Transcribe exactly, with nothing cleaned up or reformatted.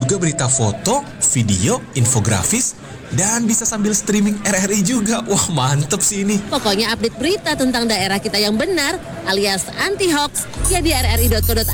juga berita foto, video, infografis, dan bisa sambil streaming R R I juga. Wah, mantep sih ini. Pokoknya update berita tentang daerah kita yang benar alias anti hoax ya di r r i dot co dot